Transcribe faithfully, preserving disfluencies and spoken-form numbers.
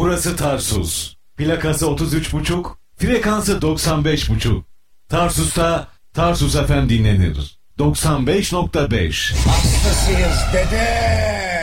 Burası Tarsus. Plakası otuz üç buçuk, frekansı doksan beş buçuk. Tarsus'ta Tarsus F M dinlenir. doksan beş nokta beş. Hastasıyız dede.